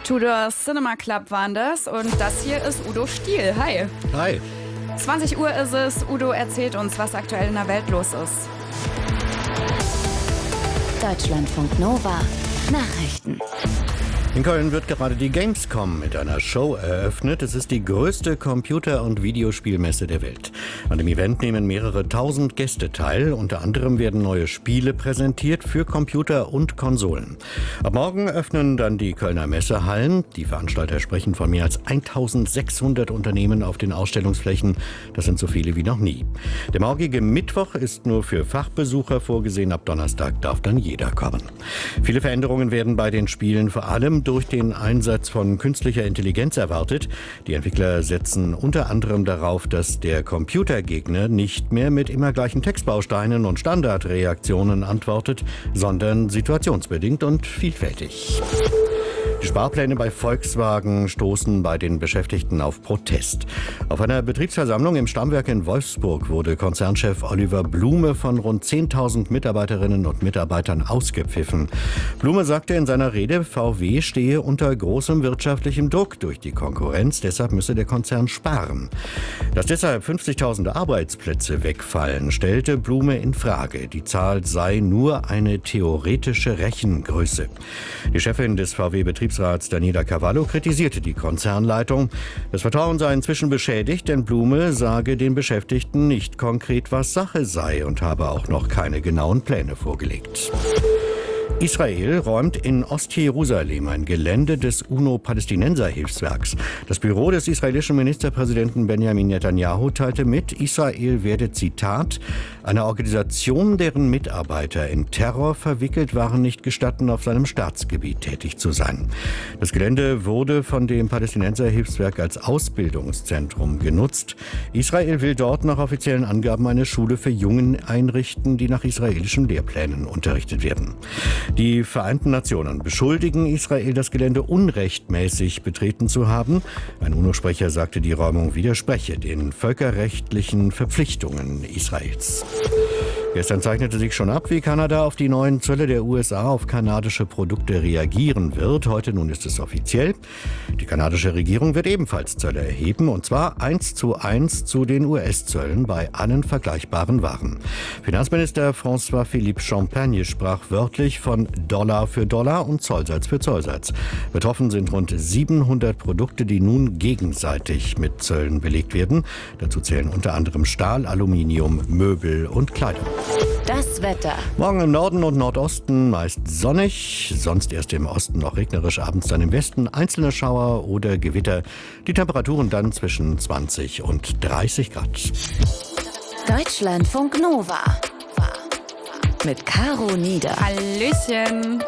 Tudor Cinema Club waren das und das hier ist Udo Stiel. Hi. Hi. 20 Uhr ist es. Udo erzählt uns, was aktuell in der Welt los ist. Deutschlandfunk Nova Nachrichten. In Köln wird gerade die Gamescom mit einer Show eröffnet. Es ist die größte Computer- und Videospielmesse der Welt. An dem Event nehmen mehrere tausend Gäste teil. Unter anderem werden neue Spiele präsentiert für Computer und Konsolen. Ab morgen öffnen dann die Kölner Messehallen. Die Veranstalter sprechen von mehr als 1600 Unternehmen auf den Ausstellungsflächen. Das sind so viele wie noch nie. Der morgige Mittwoch ist nur für Fachbesucher vorgesehen. Ab Donnerstag darf dann jeder kommen. Viele Veränderungen werden bei den Spielen vor allem durch den Einsatz von künstlicher Intelligenz erwartet. Die Entwickler setzen unter anderem darauf, dass der Computergegner nicht mehr mit immer gleichen Textbausteinen und Standardreaktionen antwortet, sondern situationsbedingt und vielfältig. Die Sparpläne bei Volkswagen stoßen bei den Beschäftigten auf Protest. Auf einer Betriebsversammlung im Stammwerk in Wolfsburg wurde Konzernchef Oliver Blume von rund 10.000 Mitarbeiterinnen und Mitarbeitern ausgepfiffen. Blume sagte in seiner Rede, VW stehe unter großem wirtschaftlichem Druck durch die Konkurrenz, deshalb müsse der Konzern sparen. Dass deshalb 50.000 Arbeitsplätze wegfallen, stellte Blume in Frage. Die Zahl sei nur eine theoretische Rechengröße. Die Chefin des VW-Betriebsrats Daniela Cavallo kritisierte die Konzernleitung. Das Vertrauen sei inzwischen beschädigt, denn Blume sage den Beschäftigten nicht konkret, was Sache sei und habe auch noch keine genauen Pläne vorgelegt. Israel räumt in Ostjerusalem ein Gelände des UNO-Palästinenser-Hilfswerks. Das Büro des israelischen Ministerpräsidenten Benjamin Netanyahu teilte mit, Israel werde, Zitat, einer Organisation, deren Mitarbeiter in Terror verwickelt waren, nicht gestatten, auf seinem Staatsgebiet tätig zu sein. Das Gelände wurde von dem Palästinenser-Hilfswerk als Ausbildungszentrum genutzt. Israel will dort nach offiziellen Angaben eine Schule für Jungen einrichten, die nach israelischen Lehrplänen unterrichtet werden. Die Vereinten Nationen beschuldigen Israel, das Gelände unrechtmäßig betreten zu haben. Ein UNO-Sprecher sagte, die Räumung widerspreche den völkerrechtlichen Verpflichtungen Israels. Gestern zeichnete sich schon ab, wie Kanada auf die neuen Zölle der USA auf kanadische Produkte reagieren wird. Heute nun ist es offiziell. Die kanadische Regierung wird ebenfalls Zölle erheben, und zwar 1:1 zu den US-Zöllen bei allen vergleichbaren Waren. Finanzminister François-Philippe Champagne sprach wörtlich von Dollar für Dollar und Zollsatz für Zollsatz. Betroffen sind rund 700 Produkte, die nun gegenseitig mit Zöllen belegt werden. Dazu zählen unter anderem Stahl, Aluminium, Möbel und Kleidung. Das Wetter. Morgen im Norden und Nordosten meist sonnig, sonst erst im Osten noch regnerisch, abends dann im Westen einzelne Schauer oder Gewitter. Die Temperaturen dann zwischen 20 und 30 Grad. Deutschlandfunk Nova mit Caro Nieder. Hallöchen.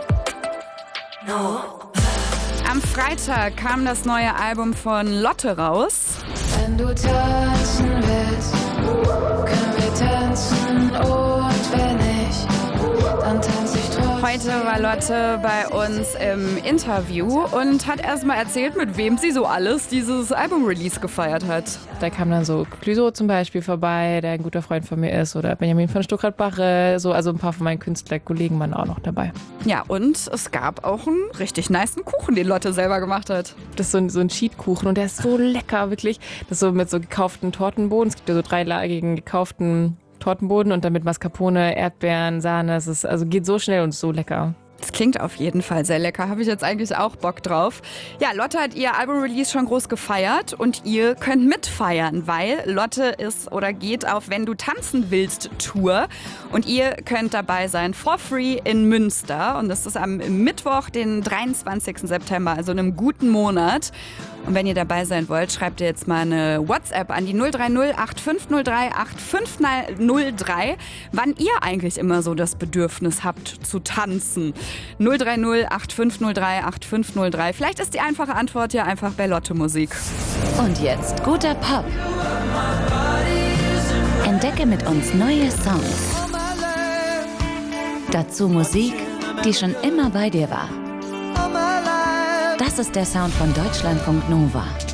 Am Freitag kam das neue Album von Lotte raus. Wenn du tanzen willst, können wir tanzen, und wenn nicht, dann tanze ich trotzdem. Heute war Lotte bei uns im Interview und hat erstmal erzählt, mit wem sie so alles dieses Album-Release gefeiert hat. Da kam dann so Clüso zum Beispiel vorbei, der ein guter Freund von mir ist, oder Benjamin von Stuckrad-Barre, so, also ein paar von meinen Künstlerkollegen waren auch noch dabei. Ja, und es gab auch einen richtig nicen Kuchen, den Lotte selber gemacht hat. Das ist so ein Cheat-Kuchen und der ist so lecker, wirklich. Das ist so mit so gekauften Tortenboden. Es gibt ja so dreilagigen gekauften Tortenboden und dann mit Mascarpone, Erdbeeren, Sahne. Es ist, also geht so schnell und so lecker. Das klingt auf jeden Fall sehr lecker. Habe ich jetzt eigentlich auch Bock drauf. Ja, Lotte hat ihr Album-Release schon groß gefeiert und ihr könnt mitfeiern, weil Lotte ist oder geht auf Wenn du tanzen willst Tour und ihr könnt dabei sein for free in Münster und das ist am Mittwoch, den 23. September, also in einem guten Monat. Und wenn ihr dabei sein wollt, schreibt ihr jetzt mal eine WhatsApp an die 030 8503 8503, wann ihr eigentlich immer so das Bedürfnis habt zu tanzen. 030 8503 8503. Vielleicht ist die einfache Antwort ja einfach bei Lotte Musik. Und jetzt guter Pop. Entdecke mit uns neue Songs. Dazu Musik, die schon immer bei dir war. Das ist der Sound von Deutschlandfunk Nova.